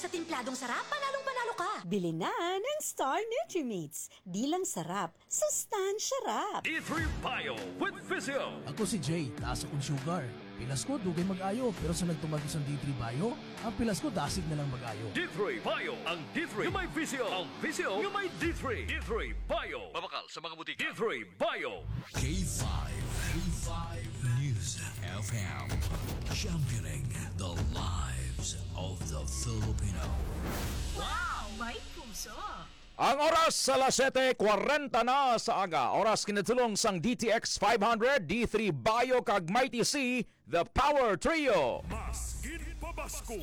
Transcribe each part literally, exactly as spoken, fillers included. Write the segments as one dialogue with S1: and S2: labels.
S1: Sa timpladong sarap, panalong-panalo ka.
S2: Bili na ng Star Nutrimeats. Di lang sarap, sustansya rap.
S3: D three Bio with Physio.
S4: Ako si Jay, taas akong sugar. Pilas ko, dugay mag-ayo. Pero sa nagtumag isang D three Bio, ang pilas ko, dasig na lang mag-ayo.
S3: D three Bio. Ang D three yung may Physio. Ang Physio yung may D three. D three Bio. Mabakal sa mga butika. D three Bio.
S5: K five. K five News F M. Championing the lives of the Filipino.
S1: Wow, may puso.
S6: Ang oras sa alas siyete kwarenta na sa aga. Oras kinatulong sang D T X five hundred, D three Bio kag Mighty C, The Power Trio.
S7: Mas gin pabasko,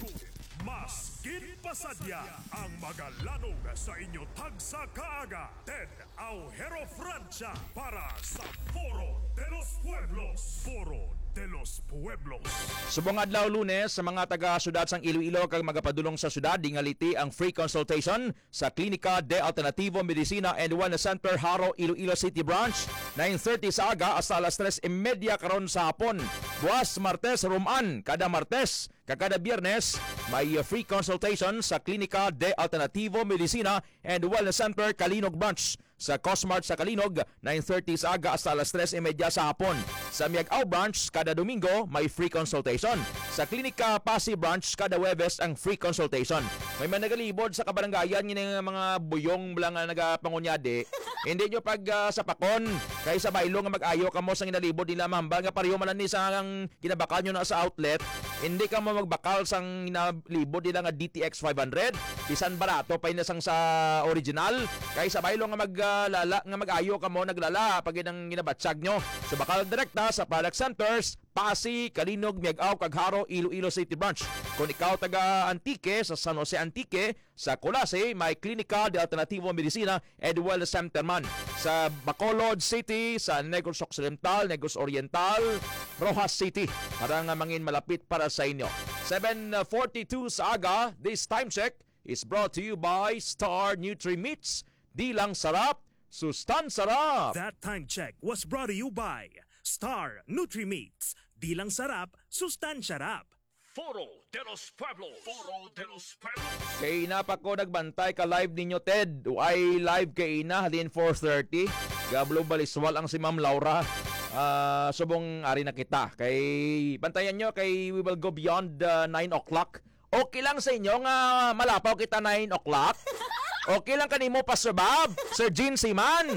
S7: mas gin pasadya ang magalanog sa inyo tagsa kaaga. Ted Aujero Francia para sa Foro de los Pueblos. Foro de los Pueblos.
S6: Subong adlaw Lunes sa mga taga-syudad sang Iloilo kag magapadulong sa syudad dingaliti ang free consultation sa Klinika de Alternativo Medicina and Wellness Center Haro Iloilo City Branch nine thirty sa aga hasta alas tres thirty karon sa hapon. Buwas Martes Ruman kada Martes kag kada Biyernes may free consultation sa Klinika de Alternativo Medicina and Wellness Center Kalinog Branch sa Cosmart sa Kalinog nine thirty sa aga hasta alas tres thirty sa hapon. Sa Miagao Branch kada Domingo may free consultation. Sa Klinika Pasig Branch kada Huwebes ang free consultation. May managalibod sa kabarangayan ng mga buyong lang nga nagapangunyade. Hindi nyo pag uh, sa pakon kay sa baylo nga mag-ayo kamo sa ginalibod nila mahambal nga pareho man ni sa ang kinabakal nyo na sa outlet. Hindi ka mo magbakal sang ginalibod nila nga D T X five hundred. Bisan barato pa inasang sa original. Kay sa baylo nga maglala nga mag-ayo kamo naglala pag inang ginabatsag nyo. So bakal direkta sa product centers Pasig, Kalinog, Miagao, Cagharo, Iloilo City Branch. Kung ikaw taga Antique sa San Jose Antique, sa Colase may Klinika de Alternativo Medicina and Wellness Center man. Sa Bacolod City, sa Negros Occidental, Negros Oriental, Rojas City. Para nga mangin malapit para sa inyo. seven forty-two sa aga, this time check is brought to you by Star Nutrimeats. Di lang sarap, sustan sarap.
S7: That time check was brought to you by Star Nutrimeats. Di lang sarap, sustansya rap.
S3: Foro de los Pueblos. Foro de los Pueblos.
S6: Kay ina pa ko nagbantay ka live ninyo Ted. Ay live kay ina halin four thirty. Gablo baliswal ang si Ma'am Laura. Uh, subong ari na kita. Kay bantayan nyo kay we will go beyond uh, nine o'clock. Okay lang sa inyo nga malapaw kita nine o'clock? Okay lang kanimo pa Sir Bob? Sir Gene Siman?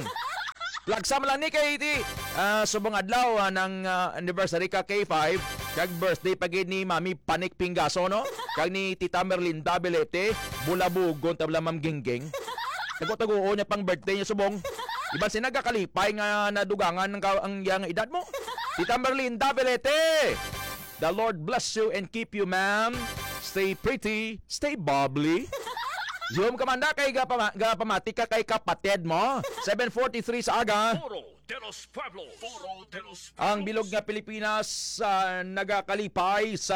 S6: Lagsam lang ni kay iti. Uh, subong adlaw uh, ng uh, anniversary ka K five. Kag birthday pagid ni Mami Panik Pingaso no? Kag ni Tita Merlinda Belete. Bulabugon tabla Ma'am Gingging. Tago-taguo niya pang birthday niya subong. Iban sinagakalipay nga nadugangan ng ang yang edad mo. Tita Merlinda Belete. The Lord bless you and keep you ma'am. Stay pretty, stay bubbly. Zoom kamanda kay gapamati ka kay kapatid mo. seven forty-three sa aga.
S3: Foro de los Pueblos. Foro de los Pueblos.
S6: Ang bilog nga Pilipinas uh, nagakalipay sa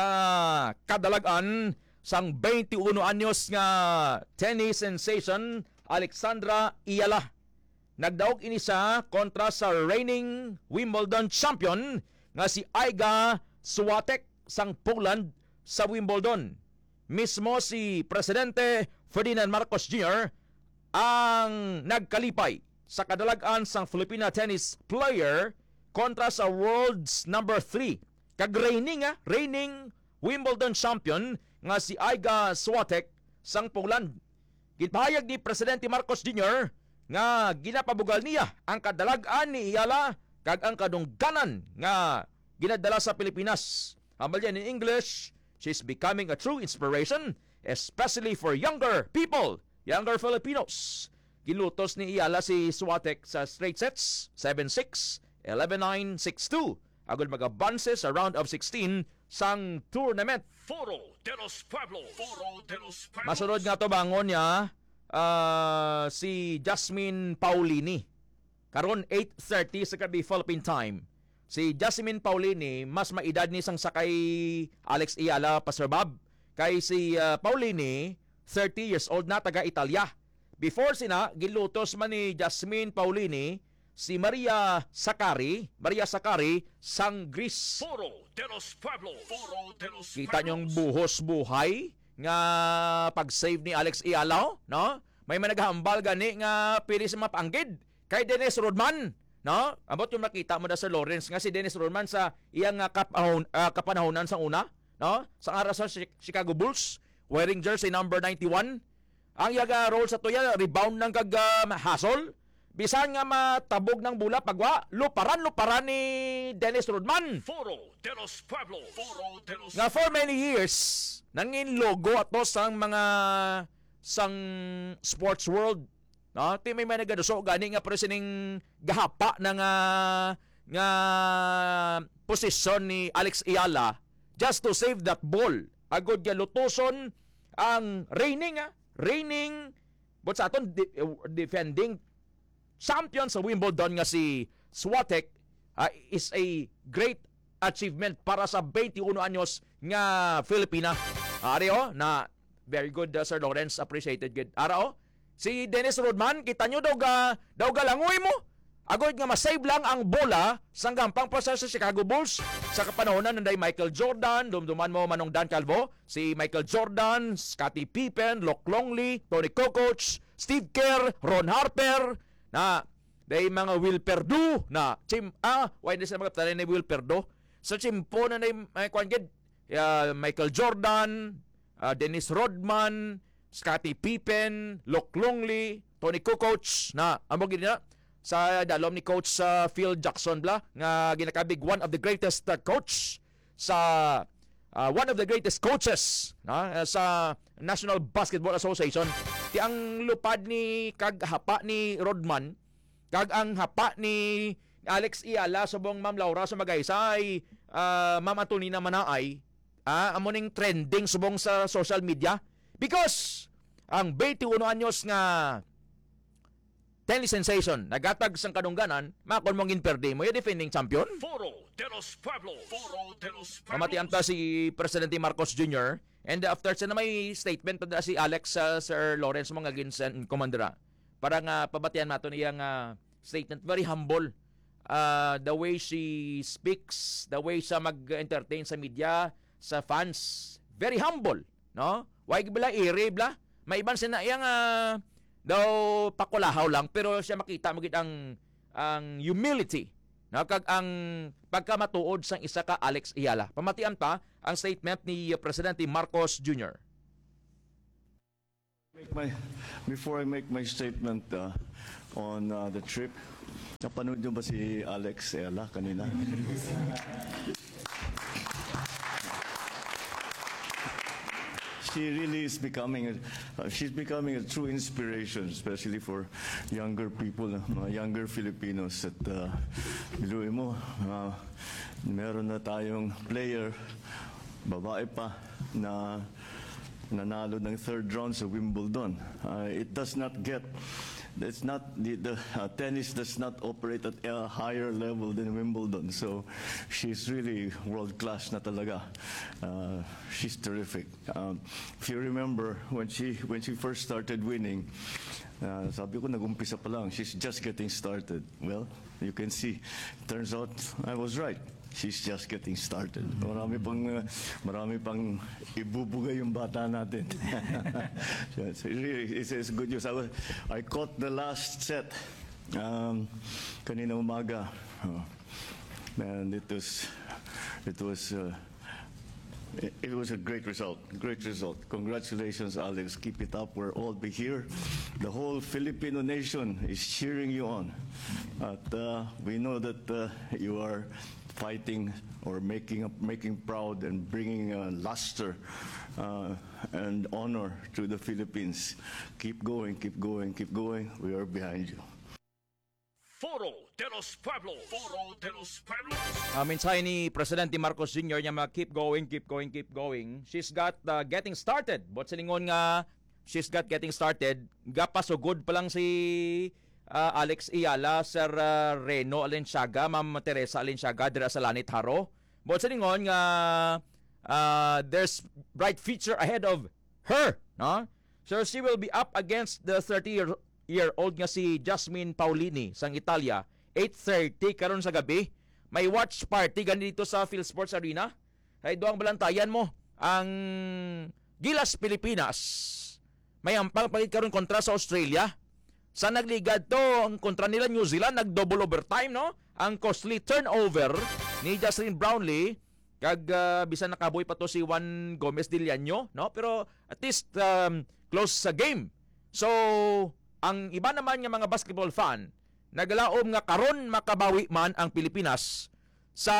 S6: kadalagan sang twenty-one anyos nga tennis sensation Alexandra Iyala. Nagdaog ini sa kontra sa reigning Wimbledon champion nga si Iga Swiatek sang Poland sa Wimbledon. Mismo si Presidente Ferdinand Marcos Junior ang nagkalipay sa kadalagan sang Filipina tennis player kontra sa world's number three. Kag reigning ah, reigning Wimbledon champion nga si Iga Swiatek sang Poland. Gipahayag ni Presidente Marcos Junior nga ginapabugal niya ang kadalagan ni Iyala kag ang kadungganan nga ginadala sa Pilipinas. Ambal yan in English, she's becoming a true inspiration, especially for younger people, younger Filipinos. Gilutos ni Iyala si Swiatek sa straight sets, seven six, eleven nine, six two. Agad mag-abanse sa round of sixteen sang tournament.
S3: Foro de los Pueblos. Foro de los Pueblos.
S6: Masunod nga to bangon niya, uh, si Jasmine Paulini. Karon eight thirty sa gabi Philippine time. Si Jasmine Paulini, mas maedad ni sang sakay Alex Iyala pa Sir Bob. Kay si uh, Paulini, thirty years old na, taga Italia. Before sina, gilutos man ni Jasmine Paulini, si Maria Sakari, Maria Sakari, sang Greece.
S3: Foro de los Pueblos. Foro de los
S6: Kita niyong buhos buhay, nga pag-save ni Alex Ialao, no? May managhambal gani nga pili sa mapanggid kay Dennis Rodman, no? Abot yung nakita mo da sa Lawrence nga si Dennis Rodman sa iyang uh, kapahon, uh, kapanahonan sa una, no? Sa ara sa Chicago Bulls, wearing jersey number ninety-one. Ang yaga role sa tuya, rebound ng kag uh, hustle. Bisan nga matabog ng bula pagwa, luparan luparan ni Dennis Rodman.
S3: Foro de los Pueblos. Foro de los
S6: Nga for many years, nangin logo ato sang mga sang sports world. No, ti may may nagaduso gani nga pero sining gahapa na nga nga posisyon ni Alex Iala just to save that ball. Agod nga lutuson ang reigning ah, reigning but sa aton de- defending champion sa Wimbledon nga si Swiatek uh, is a great achievement para sa twenty-one anyos nga Filipina. Ari oh, na very good uh, Sir Lawrence, appreciated good. Ara oh, si Dennis Rodman, kita nyo daw ga, daw galangoy mo. Agad nga masave lang ang bola sa gampang pasa sa Chicago Bulls. Sa kapanahonan nanday Michael Jordan, dumduman mo Manong Dan Calvo, si Michael Jordan, Scottie Pippen, Locke Longley, Tony Kukoc, Steve Kerr, Ron Harper, na day mga Will Perdue na chim ah why na sila mga patalan ni Will Perdue sa chimpo na na may kwangid uh, Michael Jordan, uh, Dennis Rodman, Scottie Pippen, Locke Longley, Tony Kukoc na amo gid na sa dalom ni coach sa uh, Phil Jackson bla nga ginakabig one of the greatest uh, coach sa uh, one of the greatest coaches na uh, sa National Basketball Association. Ti ang lupad ni kag hapa ni Rodman kag ang hapa ni Alex Iala subong Ma'am Laura sa Magaysa ay uh, Ma'am Antonina Manaay ah, amo ning trending subong sa social media because ang twenty-one anyos nga tennis sensation nagatag sang kadungganan makon mong inperde mo yung defending champion.
S3: Foro de los Pueblos. Foro de los Pueblos.
S6: Mamatian ta si Presidente Marcos Junior And after sa na may statement pa si Alex uh, Sir Lawrence mga ginsen komandera. Para nga pabatian nato niyang uh, statement, very humble. Uh, the way she speaks, the way siya mag-entertain sa media, sa fans, very humble, no? Why bala ire bla? May iban sina iyang uh, daw pakulahaw lang pero siya makita mo gid ang ang humility. No, kag ang pagkamatuod sang isa ka Alex Iala. Pamatian pa ang statement ni Presidente Marcos Junior
S8: Make my, before I make my statement uh, on uh, the trip, napanood nyo ba si Alex Iala kanina? She really is becoming, a, uh, she's becoming a true inspiration, especially for younger people, uh, younger Filipinos. At uh, biluin mo, uh, meron na tayong player, babae pa, na nanalo ng third round sa Wimbledon. Uh, it does not get, it's not, the, the uh, tennis does not operate at a higher level than Wimbledon. So she's really world-class na talaga. Uh, she's terrific. Um, if you remember, when she, when she first started winning, uh, sabi ko, nag-umpisa pa lang, she's just getting started. Well, you can see, turns out I was right. She's just getting started. Marami pang uh, marami pang ibubugay yung bata natin. It's really, it's, it's good news. I, was, I caught the last set um, kanina umaga. Oh, man, it was it was uh, it, it was a great result. Great result. Congratulations, Alex. Keep it up. We're all be here. The whole Filipino nation is cheering you on. At uh, we know that uh, you are fighting or making making proud and bringing uh, luster uh, and honor to the Philippines. Keep going, keep going, keep going. We are behind you.
S3: Foro de los Pueblos. Foro de los Pueblos.
S6: Uh, mensahe ni Presidente Marcos Junior niya mag keep going, keep going, keep going. She's got uh, getting started. But siningon nga, she's got getting started. Gapasugod pa lang si Uh, Alex Iala, Sir uh, Reno Alenciaga, Ma'am Teresa Alenciaga, dira sa Lanit Haro. But sa ningon nga uh, there's bright future ahead of her, no? So she will be up against the thirty-year-old nga si Jasmine Paolini sang Italia, eight thirty karon sa gabi. May watch party ganito sa PhilSports Arena. Ay doang balantayan mo ang Gilas Pilipinas. May ampang pagit karon kontra sa Australia. Sa nagligad to, ang kontra nila New Zealand, nag-double overtime, no? Ang costly turnover ni Jocelyn Brownlee, kag uh, bisan nakaboy pa to si Juan Gomez Diliano, no? Pero at least um, close sa game. So, ang iba naman nga mga basketball fan, naglaom nga karon makabawi man ang Pilipinas sa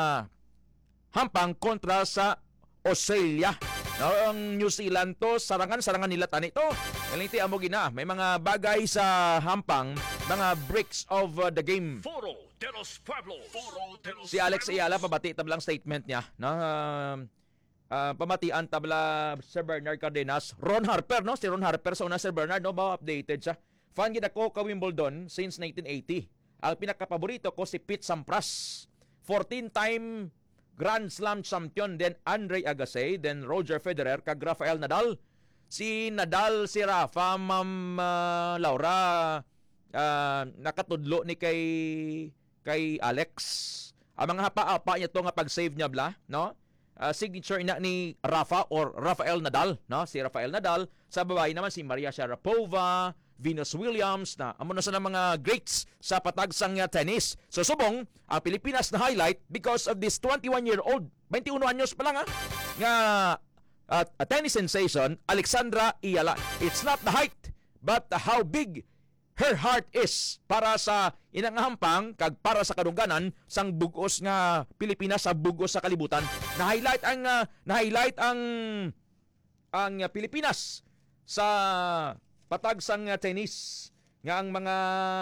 S6: hampang kontra sa Australia. No, ang New Zealand to, sarangan-sarangan nila tani to. Kalinti amo gina, may mga bagay sa hampang, mga breaks of uh, the game.
S3: Foro de los Pueblos. Foro de los
S6: Si Alex Ayala pabati tablang statement niya, no? Uh, uh, pamatian tabla Sir Bernard Cardenas, Ron Harper, no? Si Ron Harper sa una Sir Bernard, no, ba updated siya. Fan gid ako ka Wimbledon since nineteen eighty. Ang pinakapaborito ko si Pete Sampras, fourteen-time Grand Slam champion, then Andre Agassi, then Roger Federer, kag Rafael Nadal. Si Nadal, si Rafa, Ma'am uh, Laura, uh, nakatudlo ni kay kay Alex. Ang mga hapa-apa niya to nga pag-save niya bla, no? Uh, signature ina ni Rafa or Rafael Nadal, no? Si Rafael Nadal, sa babae naman si Maria Sharapova, Venus Williams, na amo na sa mga greats sa patagsang uh, tennis. So subong ang Pilipinas na highlight because of this twenty-one-year-old, twenty-one anyos pa lang ha, nga uh, a tennis sensation, Alexandra Iyala. It's not the height, but how big her heart is para sa inangahampang kag para sa kadungganan sang bugos nga Pilipinas sa bugos sa kalibutan. Na-highlight ang uh, na-highlight ang ang uh, Pilipinas sa patagsang uh, tennis nga ang mga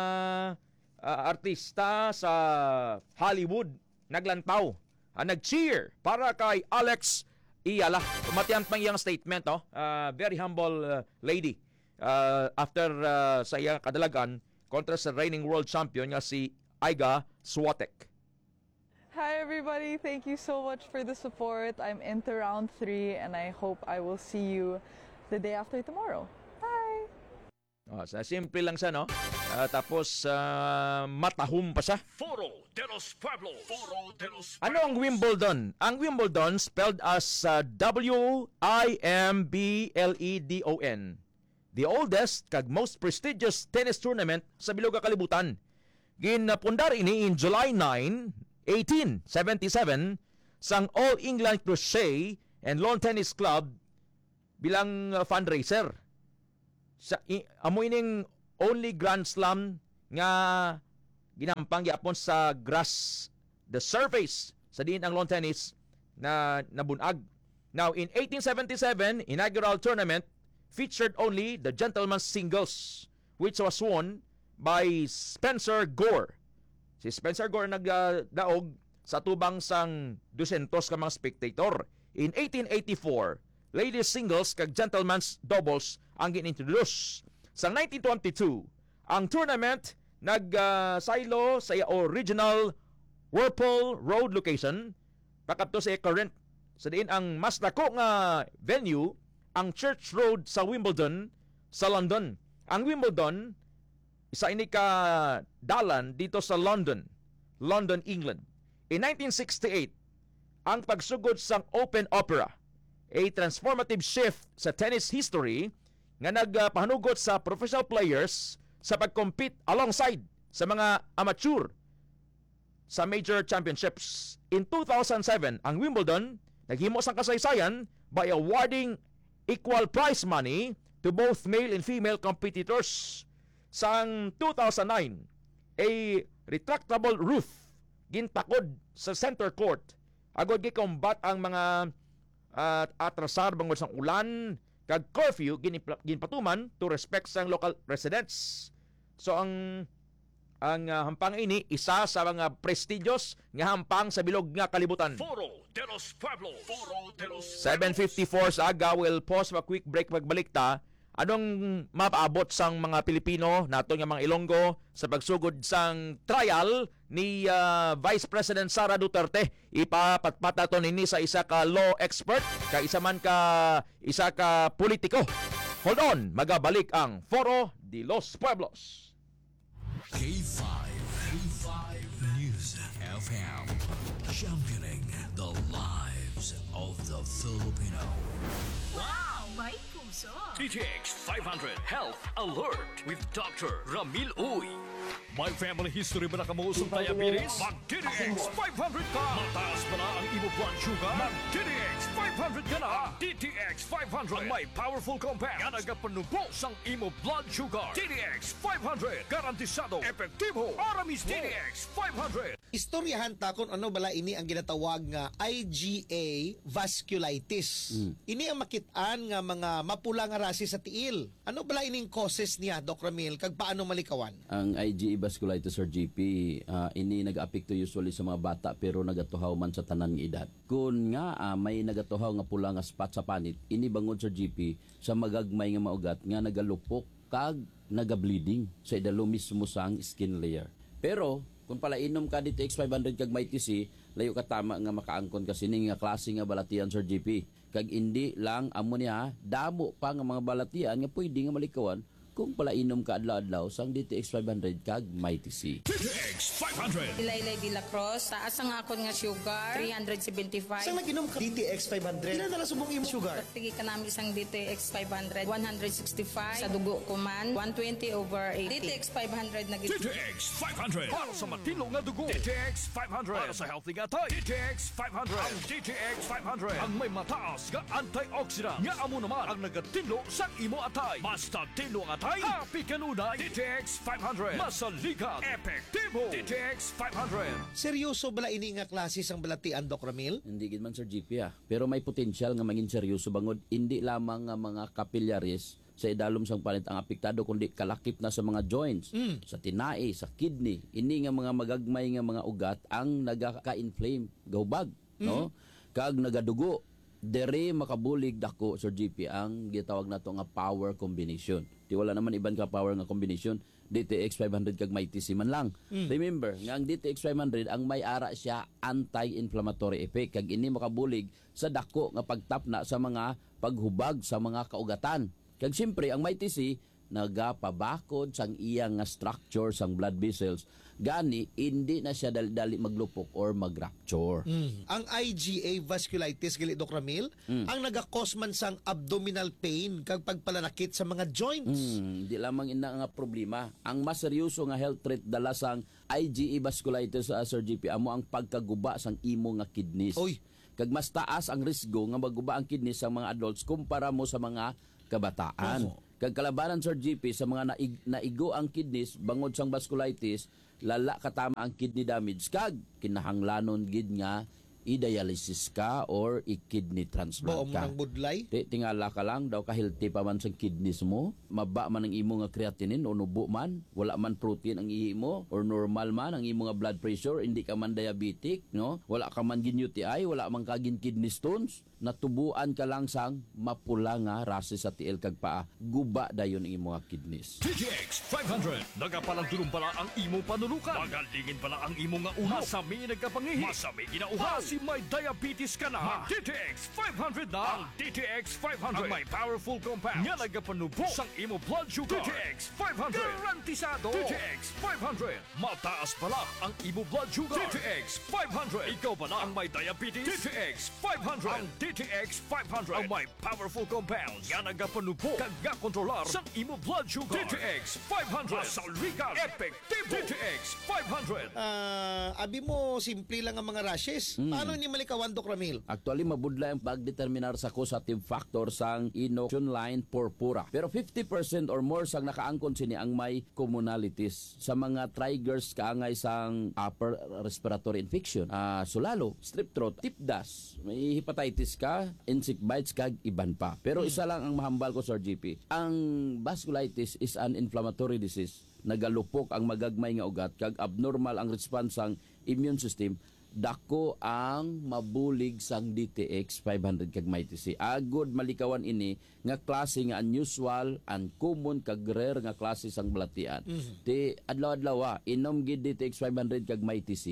S6: uh, artista sa Hollywood naglantaw, uh, nag-cheer para kay Alex Iyala. Umatian pang iyang statement, oh. Uh, very humble uh, lady. Uh, after uh, sa iyang kadalagan kontra sa reigning world champion nga si Iga Swiatek.
S9: Hi everybody, thank you so much for the support. I'm into round three and I hope I will see you the day after tomorrow. Bye!
S6: Oh, sa simple lang siya, no? Uh, tapos uh, matahum pa siya.
S3: Foro de los Pueblos. Foro de los
S6: Ano ang Wimbledon? Ang Wimbledon spelled as uh, W I M B L E D O N. The oldest kag most prestigious tennis tournament sa bilog kalibutan. Ginapundar ini in July ninth, eighteen seventy-seven sang All England Crochet and Lawn Tennis Club bilang uh, fundraiser. Sa i, amo ining only Grand Slam nga ginampang gyapon sa grass, the surface sa diin ang lawn tennis na nabunag. Now in eighteen seventy-seven inaugural tournament featured only the gentleman's singles, which was won by Spencer Gore. Si Spencer Gore nagdaog sa tubang sang two hundred ka mga spectator. In eighteen eighty-four, ladies singles kag gentleman's doubles ang ginintroduce. Sa nineteen twenty-two, ang tournament nag-silo uh, sa original Whirlpool Road location, pakadto sa current sa diin ang mas dako nga venue, ang Church Road sa Wimbledon sa London. Ang Wimbledon, isa ini ka dalan dito sa London, London, England. In nineteen sixty-eight, ang pagsugod sang Open Opera, a transformative shift sa tennis history nga nagpahanugot sa professional players sa pag-compete alongside sa mga amateur sa major championships. In two thousand seven, ang Wimbledon naghimo sang kasaysayan by awarding equal prize money to both male and female competitors. Sang two thousand nine, a retractable roof gintakod sa center court agod gikombat ang mga uh, atrasar bangod sang ulan kag curfew ginpatuman to respect sang local residents. So ang ang uh, hampang ini isa sa mga prestigious nga hampang sa bilog nga kalibutan.
S3: Foro de los Pueblos. Foro de los
S6: seven fifty-four sa aga. We'll pause pa quick break pagbalik ta. Anong mapaabot sang mga Pilipino nato nga mga Ilonggo sa pagsugod sang trial ni uh, Vice President Sara Duterte? Ipapatpata to nini sa isa ka law expert, ka isa man ka isa ka politiko. Hold on, magabalik ang Foro de los Pueblos.
S5: K five. K five News F M. Championing the lives lives of the Filipino.
S1: Wow, may puso.
S3: D T X five hundred Health Alert with Doctor Ramil Uy. May family history ba na kamusong diabetes? Mag-D T X five hundred ka! Mataas ba na ang imo blood sugar? Mag-D T X five hundred ka na! D T X five hundred ang may powerful compound nga nagapanubo sang imo blood sugar. D T X five hundred garantisado, epektibo, aramis D T X five hundred.
S10: Istoryahan ta kung ano bala ini ang ginatawag nga I G A vasculitis.
S11: Mm.
S10: Ini ang makitaan nga mga mapula nga rasi sa tiil. Ano bala ining causes niya, Doc Ramil, kag paano malikawan?
S11: Ang I G A vasculitis or G P, uh, ini nag-apekto usually sa mga bata pero nagatuhaw man sa tanan nga edad. Kung nga uh, may nagatuhaw nga pula nga spot sa panit, ini bangod sa G P sa magagmay nga maugat nga nagalupok kag naga-bleeding sa idalo mismo sang skin layer. Pero kung pala inom ka D T X five hundred kag may T C, layo ka tama nga makaangkon kasi ning nga klase nga balatian Sir G P. Kag indi lang amo niya damo pa nga mga balatian nga pwede nga malikawan kung pala inom ka adlaw-adlaw sang D T X five hundred kag may T C.
S3: D T X five hundred.
S12: Ilaylay de la Cruz, taas ang akon nga sugar, three seventy-five.
S10: Sang naginom ka D T X five hundred? Kailan na subong imo sugar?
S12: Tigi ka namin isang D T X five hundred, one sixty-five. Sa dugo ko man, one twenty over eighty. D T X five hundred na
S3: D T X five hundred para sa matino nga dugo. D T X five hundred para sa healthy nga tayo. D T X five hundred. Ang D T X five hundred ang may mataas nga antioxidant nga amo naman ang nagatinlo sa imo atay. Basta tinlo ang atay, happy kanunay. D T X five hundred masaligan, epektibo. D T X five hundred.
S10: Seryoso bala ini nga klase sang balatian, Doc Ramil?
S11: Hindi gid man Sir G P ah. Pero may potensyal nga maging seryoso bangod hindi lamang nga mga capillaries sa idalom sang panit ang apektado kundi kalakip na sa mga joints,
S10: Mm.
S11: sa tinai, sa kidney. Ini nga mga magagmay nga mga ugat ang nagaka-inflame, gahubag, no? Kag nagadugo. Dere makabulig dako Sir G P ang gitawag nato nga power combination. Di wala naman iban ka power nga combination. D T X five hundred kag may T C man lang.
S10: Mm.
S11: Remember, nga ang D T X five hundred ang may ara siya anti-inflammatory effect kag ini makabulig sa dako nga pagtapna sa mga paghubag sa mga kaugatan. Kag siyempre ang may T C nagapabakod sang iyang nga structure sang blood vessels gani hindi na siya dali-dali maglupok or mag-rupture.
S10: Mm. Ang I G A vasculitis gali Doc Ramil
S11: Mm.
S10: ang nagakos man sang abdominal pain kag pagpalanakit sa mga joints.
S11: Hmm, di lamang ina nga problema. Ang mas seryoso nga health threat dala sang I G A vasculitis sa Sir G P amo ang pagkaguba sang imo nga kidneys.
S10: Oy,
S11: kag mas taas ang risgo nga maguba ang kidneys sa mga adults kumpara mo sa mga kabataan.
S10: Oho.
S11: Kag kalabanan Sir G P sa mga naig, naigo ang kidneys bangod sang vasculitis, lala katama ang kidney damage kag kinahanglanon gid nga i-dialysis ka or i-kidney transplant
S10: bao mo
S11: ka.
S10: nang budlay?
S11: Ti tingala ka lang daw kahilti pa man sa kidneys mo, maba man ang imo nga creatinine o nubo man, wala man protein ang ihi mo or normal man ang imo nga blood pressure, hindi ka man diabetic, no? Wala ka man gin U T I, wala man ka gin kidney stones, natubuan ka lang sang mapula nga rase sa tiil kag paa. Guba dayon ang imo nga kidneys.
S3: D T X five hundred. Nagapalandulong pala ang imo panulukan. Magalingin pala ang imo nga ulo. Masami nagkapangihi. Masami ginauhaw. Si may diabetes ka na. D T X five hundred na. Ang D T X five hundred. Ang may powerful compound. Nga nagapanubo sang imo blood sugar. D T X five hundred. Garantisado. D T X five hundred. Mataas pala ang imo blood sugar. D T X five hundred. Ikaw ba na ang may diabetes? D T X five hundred. Ang D T X five hundred. Ang may powerful compound. Nga nagapanubo. Kag nga kontrolar sang imo blood sugar. D T X five hundred. Masaligan. Epektibo. D T X five hundred.
S10: Ah, abi mo simple lang ang mga rashes.
S11: Mm.
S10: Paano ni malikawan, Doc Ramil?
S11: Actually, mabudla ang pagdeterminar sa causative factor sang inoculation line purpura. Pero fifty percent or more sang nakaangkon sini ang may commonalities sa mga triggers kaangay sang upper respiratory infection. Ah, sulalo, strep throat, tip dust, may hepatitis ka, insect bites kag iban pa. Pero isa lang ang mahambal ko Sir G P. Ang vasculitis is an inflammatory disease. Nagalupok ang magagmay nga ugat kag abnormal ang response sang immune system. Dako ang mabulig sang D T X five hundred kag may T C. Agod malikawan ini nga klase nga unusual, uncommon kag rare nga klase sang balatian.
S10: Mhm.
S11: Ti adlaw-adlaw inom gid D T X five hundred kag may T C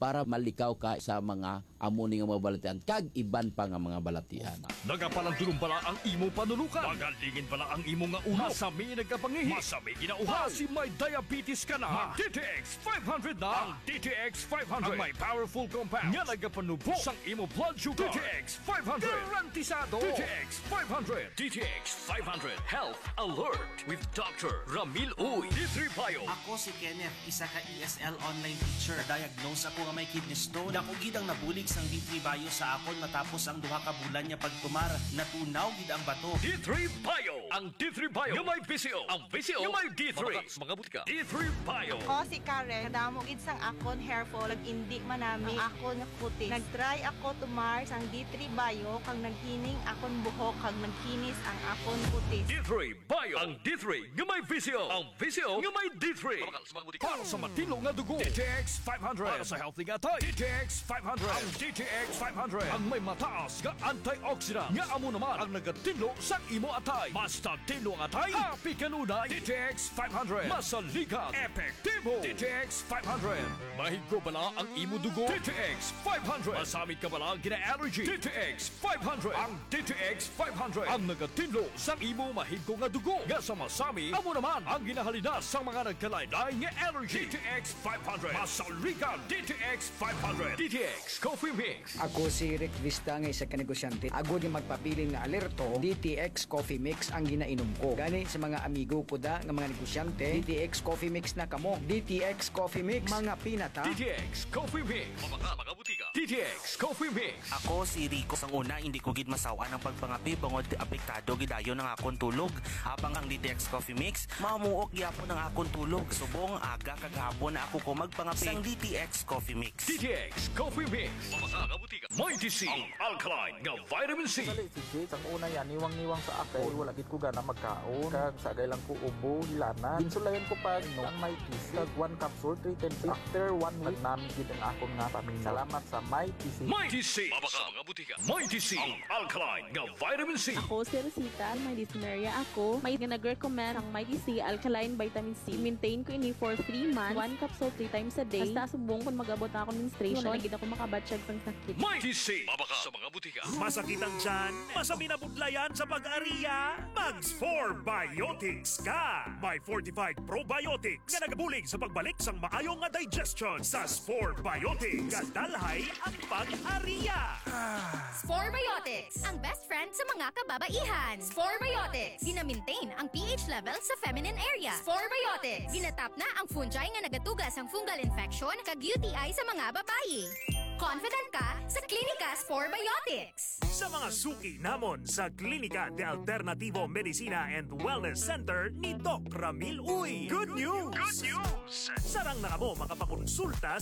S11: para malikaw ka sa mga amo ning mga balatian kag iban pa nga mga balatian.
S3: Nagapalang pala ang imo panulukan. Magalingin pala ang imo nga ulo. Masami nagkapangihi. Masami ginauha. Si may diabetes ka na. D T X five hundred na. Ang D T X five hundred. Ang may powerful compound. Nga nagapanubo sang imo blood sugar. D T X five hundred. Garantisado. D T X five hundred. D T X five hundred. Health Alert with Doctor Ramil Uy. D three Bio.
S13: Ako si Kenneth, isa ka E S L online teacher. Diagnose ako nga may kidney stone. Dako gid ang nabulig sang D three Bio sa akon matapos ang duha ka bulan niya pagtumar. Natunaw gid ang bato.
S3: D three Bio. Ang D three Bio. Yung may V C O. Ang V C O. Yung may D three. Mga butika. D three Bio.
S14: Ako si Karen. Kadamo gid sang akon hair fall. Nag-indi man nami ang akon nga kutis. Nag-try ako tumar sang D three Bio kang naghining akon buhok kag nagkinis ang akon kutis.
S3: D three Bio. Ang D three yung may V C O. Ang V C O yung may D three. Para sa matino nga dugo. D T X five hundred. Para sa healthy nga tay. D T X five hundred. Ang D T X five hundred. Ang may mataas nga antioxidant. Nga amo naman ang nagatino sa imo atay. Basta tino ang atay. Happy kanunay. D T X five hundred. Masaligan. Epektibo. D T X five hundred. Mahigko bala ang imo dugo. D T X five hundred. Masamit ka bala gina-allergy. D T X five hundred. Ang D T X five hundred. Ang nagatino sa imo mahigko nga dugo. Nga sa masami, amo naman ang ginahalina sa mga nagkalain-lain nga allergy. D T X five hundred. Masaligan. D T X five hundred. D T X Coffee Mix.
S15: Ako si Rick Vista nga isa ka negosyante. Ako di magpapiling nga alerto, D T X Coffee Mix ang ginainom ko. Gani sa mga amigo ko da nga mga negosyante, D T X Coffee Mix na kamo. D T X Coffee Mix, mga pinata.
S3: D T X Coffee Mix. Mga mga butika. D T X Coffee Mix.
S13: Ako si Rico. Sang una, hindi ko gid masawa ng pagpangapi bangod apektado gidayon ng akon tulog. Habang ang D T X Coffee Mix, mamuok gyapon ng akon tulog. Subong aga kag hapon na ako ko magpangapi sang D T X Coffee Mix.
S3: D T X Coffee Mix. Mga mga butika. Mighty C. Ang alkaline nga vitamin C.
S16: Dali si Jake, ang una yan, niwang-niwang sa akin. Wala gid ko gana magkaon. Kag sagay lang ko ubo, hilanan. Insulayan ko pa no ang Mighty C. Kag one capsule, three times. After one week, namin gid ang akon nga paminaw. Salamat sa Mighty C.
S3: Mighty C. Mga mga butika. Mighty C. Ang alkaline nga vitamin C.
S17: Ako si Rosita, may dysmenorrhea ako. May nag-recommend ang Mighty C Alkaline Vitamin C. Maintain ko ini for three months. One capsule three times a day. Basta subong kung mag-abot ako menstruation. Wala gid ako makabatsyag sang sakit.
S3: Mighty C. Mabaka sa mga butika.
S7: Masakit ang tiyan, masami na budlayan sa pag-ariya, Mags four Biotics ka! May fortified probiotics nga nagabulig sa pagbalik sang maayong nga digestion sa four Biotics. Kadalhay ang pag-ariya!
S18: Spore Biotics, ang best friend sa mga kababaihan. Spore Biotics, gina-maintain ang pH level sa feminine area. Spore Biotics, ginatap na ang fungi nga nagatugas ang fungal infection kag U T I sa mga babayi. Confident ka sa Klinika Spore Biotics.
S7: Sa mga suki namon sa Klinika de Alternativo Medicina and Wellness Center ni Doc Ramil Uy. Good news! Good news! Sarang na kamo makapakonsulta